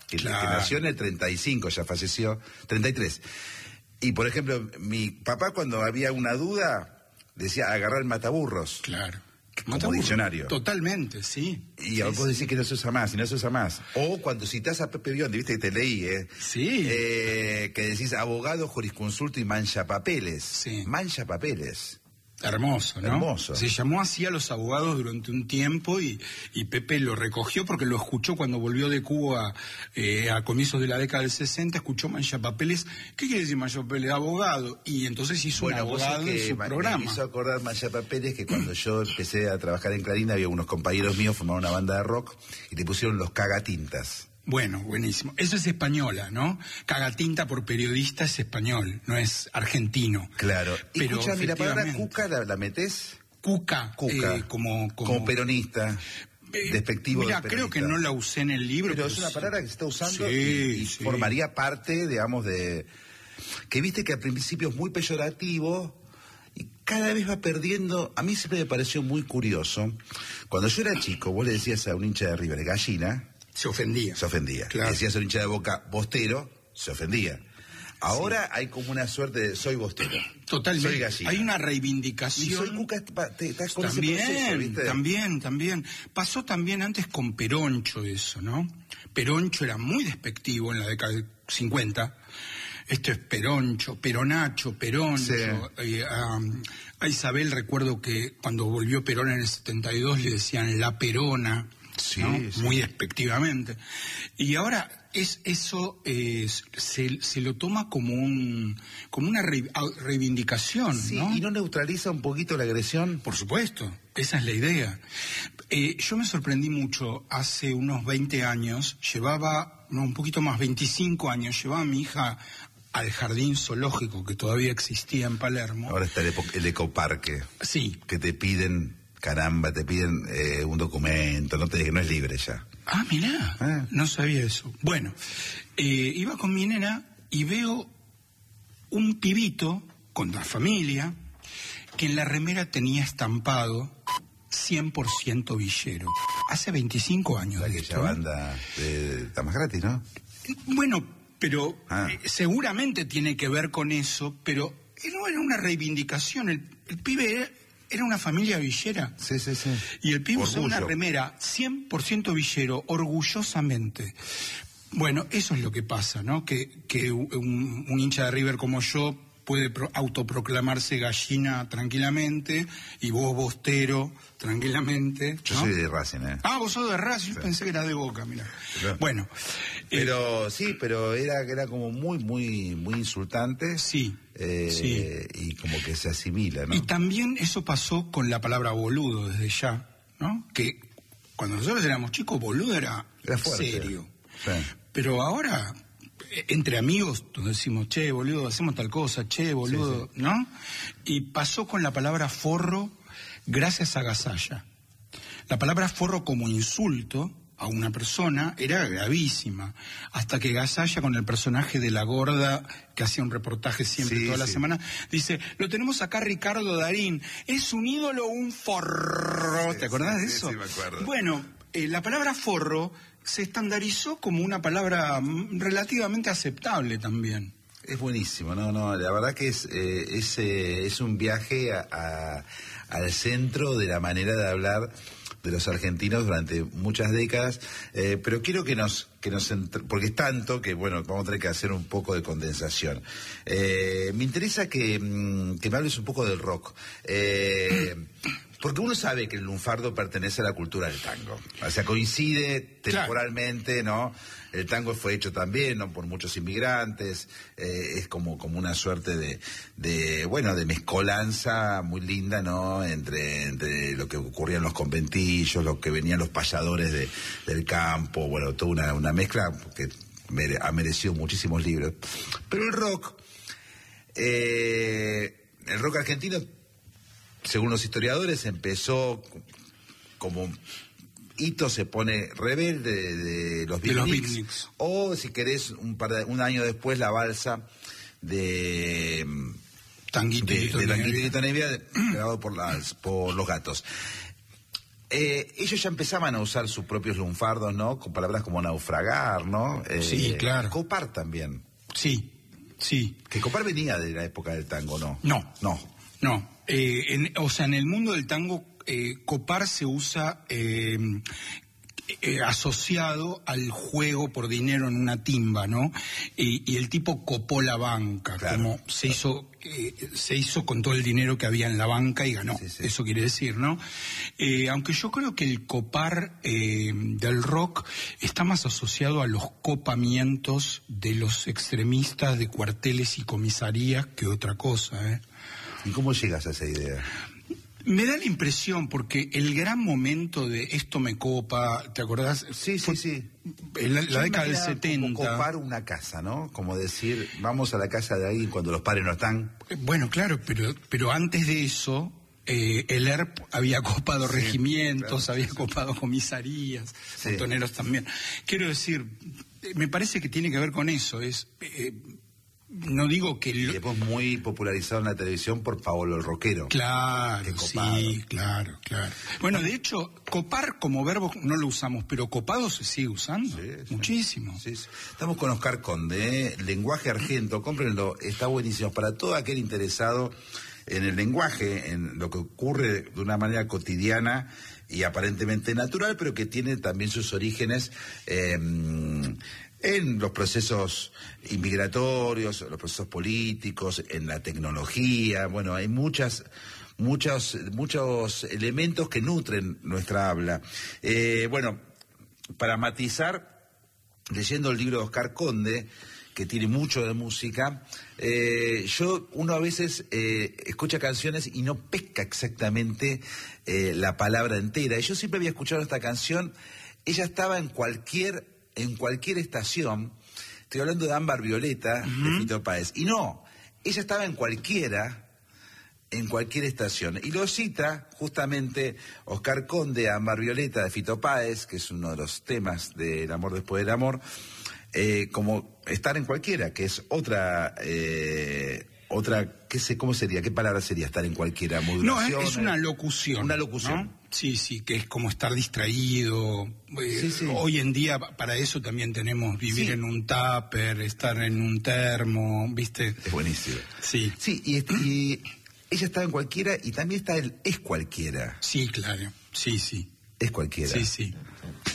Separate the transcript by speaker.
Speaker 1: que nació en el 35, ya falleció, 33. Y, por ejemplo, mi papá cuando había una duda decía agarrar el mataburros.
Speaker 2: Claro.
Speaker 1: Como diccionario.
Speaker 2: Totalmente, sí.
Speaker 1: Y vos decís que no se usa más, y no se usa más. O cuando citás a Pepe Biondi, viste que te leí,
Speaker 2: Sí.
Speaker 1: Que decís abogado, jurisconsulto y mancha papeles.
Speaker 2: Sí.
Speaker 1: Mancha papeles.
Speaker 2: Hermoso, ¿no?
Speaker 1: Hermoso.
Speaker 2: Se llamó así a los abogados durante un tiempo y Pepe lo recogió porque lo escuchó cuando volvió de Cuba a comienzos de la década del 60, escuchó Manchapapeles. ¿Qué quiere decir Manchapapeles? Abogado. Y entonces hizo un abogado en su programa.
Speaker 1: Me hizo acordar Manchapapeles que cuando yo empecé a trabajar en Clarín había unos compañeros míos, formaron una banda de rock y le pusieron los cagatintas.
Speaker 2: Bueno, buenísimo. Eso es española, ¿no? Cagatinta por periodista es español, no es argentino.
Speaker 1: Claro.
Speaker 2: Pero
Speaker 1: escúchame, ¿la palabra cuca la metés?
Speaker 2: Cuca.
Speaker 1: Como peronista. Despectivo.
Speaker 2: Mira, creo que no la usé en el libro.
Speaker 1: Pero es una palabra que se está usando
Speaker 2: y
Speaker 1: formaría parte, digamos, de... Que viste que al principio es muy peyorativo y cada vez va perdiendo... A mí siempre me pareció muy curioso. Cuando yo era chico, vos le decías a un hincha de River, gallina...
Speaker 2: Se ofendía.
Speaker 1: Claro. Decías a un hincha de Boca, bostero, se ofendía. Ahora hay como una suerte de soy bostero.
Speaker 2: Totalmente.
Speaker 1: Soy gallina.
Speaker 2: Hay una reivindicación.
Speaker 1: Y soy cuca, estás con
Speaker 2: también,
Speaker 1: ese proceso, ¿viste?
Speaker 2: También. Pasó también antes con Peroncho eso, ¿no? Peroncho era muy despectivo en la década del 50. Esto es Peroncho, Peronacho, Peroncho. Sí. A Isabel recuerdo que cuando volvió Perón en el 72 le decían la Perona.
Speaker 1: Sí,
Speaker 2: ¿no?
Speaker 1: sí.
Speaker 2: Muy despectivamente. Y ahora se lo toma como una reivindicación,
Speaker 1: sí,
Speaker 2: ¿no?
Speaker 1: ¿Y no neutraliza un poquito la agresión?
Speaker 2: Por supuesto, esa es la idea. Yo me sorprendí mucho, hace unos 20 años, un poquito más, 25 años, llevaba a mi hija al jardín zoológico que todavía existía en Palermo.
Speaker 1: Ahora está el ecoparque.
Speaker 2: Sí.
Speaker 1: Que te piden... Caramba, te piden un documento, no es libre ya.
Speaker 2: Ah, mirá, no sabía eso. Bueno, iba con mi nena y veo un pibito con la familia que en la remera tenía estampado 100% villero. Hace 25 años.
Speaker 1: Aquella banda está más gratis, ¿no?
Speaker 2: Bueno, pero seguramente tiene que ver con eso, pero no era una reivindicación. El pibe era una familia villera.
Speaker 1: Sí.
Speaker 2: Y el pibe usaba una remera 100% villero, orgullosamente. Bueno, eso es lo que pasa, ¿no? Que un hincha de River como yo puede autoproclamarse gallina tranquilamente y vos bostero tranquilamente, ¿no?
Speaker 1: Yo soy de Racing,
Speaker 2: vos sos de Racing, yo pensé que era de Boca, mira. Bueno.
Speaker 1: Pero era como muy insultante.
Speaker 2: Sí.
Speaker 1: Y como que se asimila, ¿no?
Speaker 2: Y también eso pasó con la palabra boludo desde ya, ¿no? Que cuando nosotros éramos chicos, boludo era fuerte, serio. Sí. Pero ahora, entre amigos, nos decimos, che, boludo, hacemos tal cosa, che, boludo, sí. ¿No? Y pasó con la palabra forro gracias a Gasalla. La palabra forro como insulto a una persona era gravísima, hasta que Gasalla, con el personaje de la gorda que hacía un reportaje siempre toda la semana, dice, lo tenemos acá Ricardo Darín, es un ídolo, un forro. ¿Te acordás de eso?
Speaker 1: Sí, me acuerdo.
Speaker 2: Bueno, la palabra forro se estandarizó como una palabra relativamente aceptable también.
Speaker 1: Es buenísimo, no, la verdad que es un viaje al centro de la manera de hablar de los argentinos durante muchas décadas, pero quiero que nos porque es tanto que, bueno, vamos a tener que hacer un poco de condensación. Me interesa que me hables un poco del rock. Porque uno sabe que el lunfardo pertenece a la cultura del tango. O sea, coincide temporalmente, ¿no? El tango fue hecho también, ¿no? Por muchos inmigrantes. Es como una suerte de mezcolanza muy linda, ¿no? Entre lo que ocurría en los conventillos, lo que venían los payadores del campo. Bueno, toda una mezcla que ha merecido muchísimos libros. Pero el rock argentino, según los historiadores, empezó como hito, se pone Rebelde de los Beatniks, o si querés un año después la balsa de
Speaker 2: Tanguito
Speaker 1: Nevia, grabado por los Gatos. ellos ya empezaban a usar sus propios lunfardos, ¿no? Con palabras como naufragar, ¿no?
Speaker 2: Sí, claro.
Speaker 1: Copar también.
Speaker 2: Sí, sí.
Speaker 1: Que copar venía de la época del tango, ¿no?
Speaker 2: No.
Speaker 1: No.
Speaker 2: O sea, en el mundo del tango, copar se usa asociado al juego por dinero en una timba, ¿no? Y el tipo copó la banca, claro. Como se hizo con todo el dinero que había en la banca y ganó. Sí. Eso quiere decir, ¿no? Aunque yo creo que el copar del rock está más asociado a los copamientos de los extremistas de cuarteles y comisarías que otra cosa, ¿eh?
Speaker 1: ¿Y cómo llegas a esa idea?
Speaker 2: Me da la impresión, porque el gran momento de esto me copa, ¿te acordás?
Speaker 1: Sí.
Speaker 2: La década del 70.
Speaker 1: Como copar una casa, ¿no? Como decir, vamos a la casa de alguien cuando los padres no están.
Speaker 2: Bueno, claro, pero antes de eso, el ERP había copado regimientos, claro, había copado comisarías, montoneros también. Quiero decir, me parece que tiene que ver con eso, no digo que...
Speaker 1: Y después muy popularizado en la televisión por Paolo el Rockero.
Speaker 2: Claro, sí, claro. Bueno, de hecho, copar como verbo no lo usamos, pero copado se sigue usando, muchísimo.
Speaker 1: Sí. Estamos con Oscar Conde, Lenguaje Argento, cómprenlo, está buenísimo. Para todo aquel interesado en el lenguaje, en lo que ocurre de una manera cotidiana y aparentemente natural, pero que tiene también sus orígenes... en los procesos inmigratorios, los procesos políticos, en la tecnología. Bueno, hay muchos elementos que nutren nuestra habla. Bueno, para matizar, leyendo el libro de Oscar Conde, que tiene mucho de música, uno a veces escucha canciones y no pesca exactamente la palabra entera. Y yo siempre había escuchado esta canción, ella estaba en cualquier estación. Estoy hablando de Ámbar Violeta, de Fito Páez. Y no, ella estaba en cualquier estación. Y lo cita justamente Oscar Conde, Ámbar Violeta, de Fito Páez, que es uno de los temas del amor después del amor, como estar en cualquiera, que es otra, ¿cómo sería? ¿Qué palabra sería estar en cualquiera? ¿Modulación?
Speaker 2: No, es una locución.
Speaker 1: Una locución.
Speaker 2: ¿No? Sí, que es como estar distraído. Hoy en día para eso también tenemos vivir en un tupper, estar en un termo, ¿viste?
Speaker 1: Es buenísimo.
Speaker 2: Sí.
Speaker 1: Sí, y ella estaba en cualquiera y también está el es cualquiera.
Speaker 2: Sí, claro. Sí.
Speaker 1: Es cualquiera.
Speaker 2: Sí.